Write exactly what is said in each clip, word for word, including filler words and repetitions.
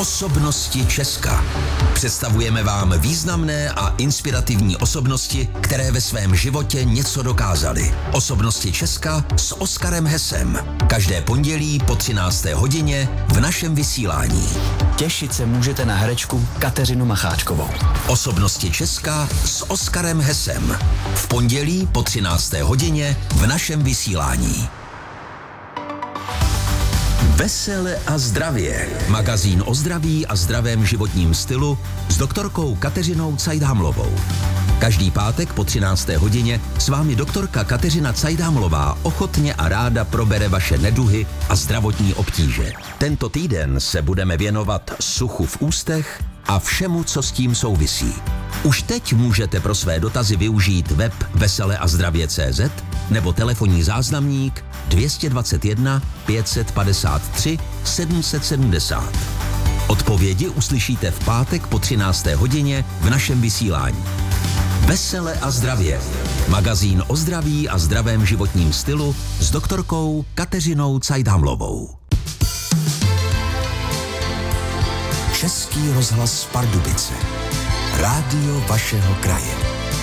Osobnosti Česka. Představujeme vám významné a inspirativní osobnosti, které ve svém životě něco dokázaly. Osobnosti Česka s Oskarem Hesem. Každé pondělí po třinácté hodině v našem vysílání. Těšit se můžete na herečku Kateřinu Macháčkovou. Osobnosti Česka s Oskarem Hesem. V pondělí po třinácté hodině v našem vysílání. Vesele a zdravě. Magazín o zdraví a zdravém životním stylu s doktorkou Kateřinou Cajdámlovou. Každý pátek po třinácté hodině s vámi doktorka Kateřina Cajdámlová ochotně a ráda probere vaše neduhy a zdravotní obtíže. Tento týden se budeme věnovat suchu v ústech a všemu, co s tím souvisí. Už teď můžete pro své dotazy využít web vesele a zdravě tečka cé zet nebo telefonní záznamník dvě stě dvacet jedna pět set padesát tři sedm set sedmdesát. Odpovědi uslyšíte v pátek po třinácté hodině v našem vysílání. Vesele a zdravě. Magazín o zdraví a zdravém životním stylu s doktorkou Kateřinou Cajdámlovou. Český rozhlas Pardubice. Rádio vašeho kraje.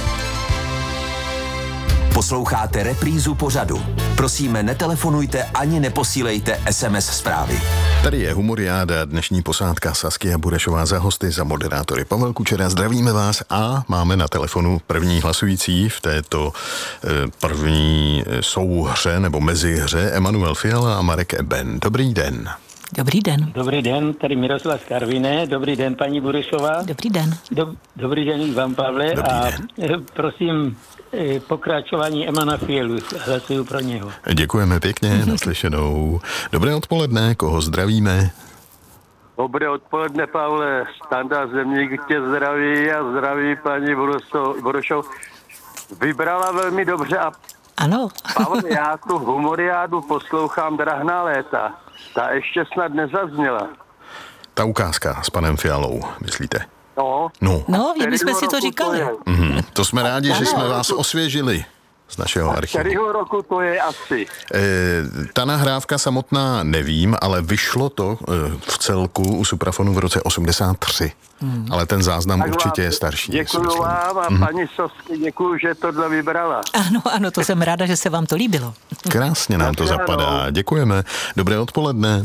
Posloucháte reprízu pořadu. Prosíme, netelefonujte ani neposílejte es em es zprávy. Tady je Humoriáda, dnešní posádka Saskia Burešová za hosty, za moderátory Pavel Kučera. Zdravíme vás a máme na telefonu první hlasující v této první souhře nebo mezihře Emanuel Fiala a Marek Eben. Dobrý den. Dobrý den. Dobrý den, tady Miroslav z Karviné. Dobrý den, paní Burešová. Dobrý den. Dob- dobrý den, vám, Pavle. Dobrý a den. prosím, pokračování Emana Fialu. Hlasuju pro něho. Děkujeme pěkně, naslyšenou. Dobré odpoledne, koho zdravíme? Dobré odpoledne, Pavle. Standa Zemník tě zdraví a zdraví paní Burešov. Vybrala velmi dobře a ano. Pavle, já tu Humoriádu poslouchám drahná léta. Ta ještě snad nezazněla. Ta ukázka s panem Fialou, myslíte? No. No, No, my jsme si to říkali. To, mm, to jsme rádi, že jsme vás osvěžili z našeho archivu. kterého roku to je asi? E, ta nahrávka samotná nevím, ale vyšlo to e, v celku u Suprafonu v roce osmdesát tři. Hmm. Ale ten záznam Tak určitě vám je starší. Děkuju vám a Mhm. paní Sosky, děkuju, že tohle vybrala. Ano, ano, to jsem ráda, že se vám to líbilo. Krásně nám to Dobře, zapadá. ano. Děkujeme. Dobré odpoledne.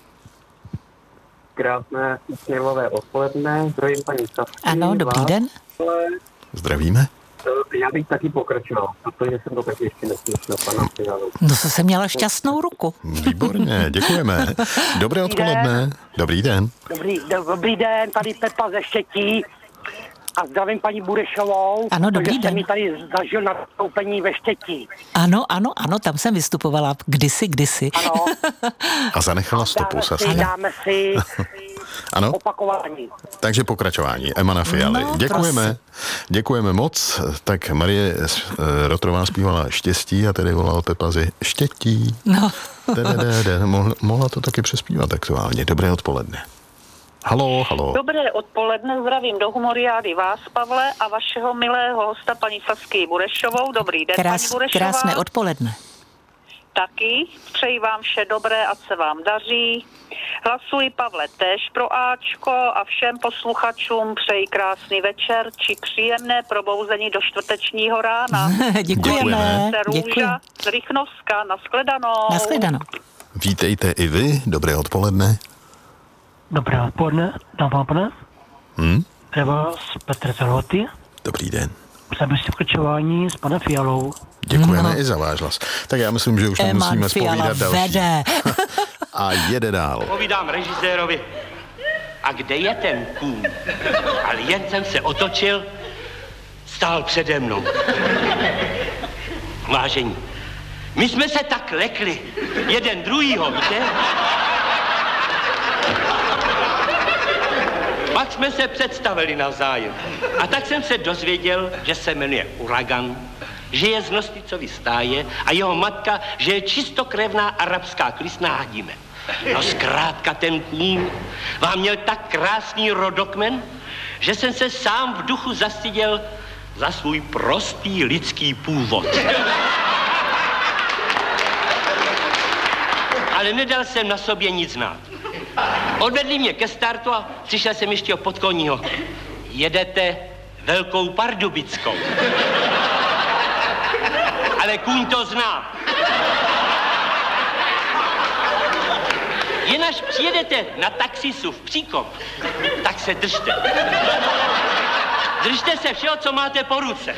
Krásné sněhové odpoledne. Zdravím paní Sasky. Ano, dobrý vás. den. Zdravíme. Já bych taky pokračoval, protože jsem to taky ještě neslyšel, pana Fialu. No, to jsem měla šťastnou ruku. Výborně, děkujeme. Dobré odpoledne. Dobrý den. Dobrý, do, dobrý den, tady Pepa ze Štětí a zdravím paní Burešovou. Ano, dobrý protože den. jsem mi tady zažil na vystoupení ve Štětí. Ano, ano, ano, tam jsem vystupovala kdysi, kdysi. Ano, A zanechala stopu dáme si, Saskia. dáme si Ano, opakování. takže pokračování. Emana Fialy. No, Děkujeme. prosím. Děkujeme moc. Tak Marie eh, Rotrová zpívala Štěstí a tedy volala Pepa ze Štětí. No, Tededede. Mohla, mohla to taky přespívat aktuálně. Dobré odpoledne. Halo, halo. Dobré odpoledne, zdravím do Humoriády vás, Pavle, a vašeho milého hosta, paní Sasky Burešovou. Dobrý den, krás, paní Burešová. krásné odpoledne. Taky, přeji vám vše dobré, ať se vám daří. Hlasuji, Pavle, též pro Ačko a všem posluchačům přeji krásný večer či příjemné probouzení do čtvrtečního rána. Děkujeme. Se Děkuji. Růža z Rychnovska, nashledanou. Nashledanou. Vítejte i vy. Dobré odpoledne. Dobré odpoledne, dámy a pánové. Hm? Je vás Petr Zaloty. Dobrý den. Jsem si pokračování s panem Fialou. Děkujeme No. i za váš hlas. Tak já myslím, že už Eman nemusíme Fiala zpovídat další. vede. A jede dál. Povídám režisérovi, a kde je ten kůň? Ale jen jsem se otočil, stál přede mnou. Vážení, my jsme se tak lekli, jeden druhýho, víte? Pak jsme se představili navzájem. A tak jsem se dozvěděl, že se jmenuje Uragan, že je z Nosticovy stáje a jeho matka, že je čistokrevná arabská klisná hadíme. No zkrátka ten kůň vám měl tak krásný rodokmen, že jsem se sám v duchu zastyděl za svůj prostý lidský původ. Ale nedal jsem na sobě nic znát. Odvedli mě ke startu a slyšel jsem ještě od podkoního. Jedete Velkou Pardubickou. Ale kůň to zná. Jen až přijedete na taxisu v Příkop, tak se držte. Držte se všeho, co máte po ruce.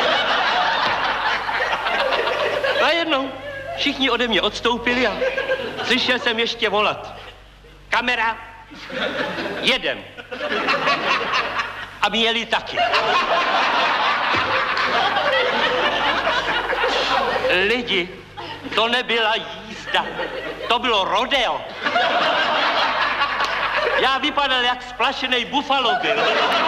Najednou všichni ode mě odstoupili a slyšel jsem ještě volat. Kamera, jedem. A měli taky. Lidi, to nebyla jízda, to bylo rodeo. Já vypadal jak splašený Buffalo Bill.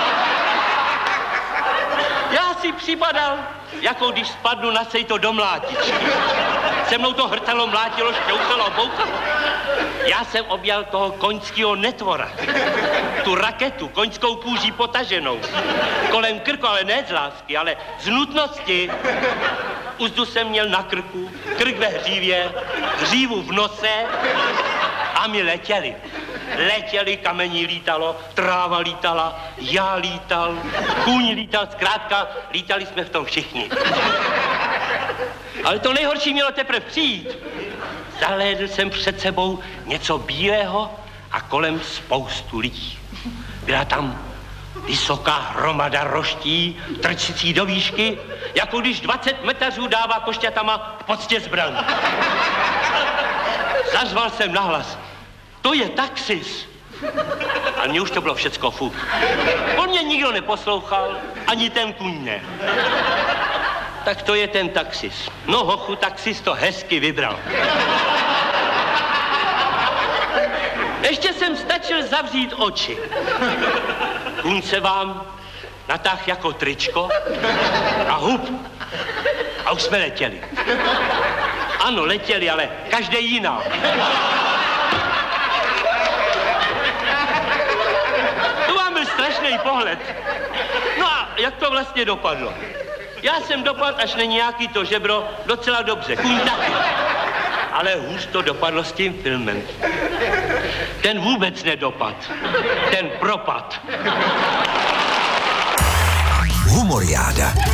Já si připadal, jako když spadnu na sejto do mlátičky. Se mnou to hrtalo, mlátilo, šťouchalo, bouchalo. Já jsem objal toho koňského netvora. Tu raketu, koňskou kůží potaženou. Kolem krku, ale ne z lásky, ale z nutnosti. Uzdu jsem měl na krku, krk ve hřívě, hřívu v nose a my letěli. Letěli, kamení lítalo, tráva lítala, já lítal, kůň lítal, zkrátka lítali jsme v tom všichni. Ale to nejhorší mělo teprve přijít. Zahlédl jsem před sebou něco bílého a kolem spoustu lidí. Byla tam vysoká hromada roští, trčící do výšky, jako když dvacet metařů dává košťatama v poctě zbraň. Zařval jsem nahlas. To je taxis. A mně už to bylo všecko fuk. On mě nikdo neposlouchal, ani ten kůň ne. Tak to je ten taxis. No hochu, taxis to hezky vybral. Ještě jsem stačil zavřít oči. Kůň se vám natáhl jako tričko a hup. A už jsme letěli. Ano, letěli, ale každý jiná. To vám byl strašný pohled. No a jak to vlastně dopadlo? Já jsem dopadl až na nějaký to žebro docela dobře, kůň taky. Ale hůř to dopadlo s tím filmem. Ten vůbec nedopad, ten propad. Humoriáda.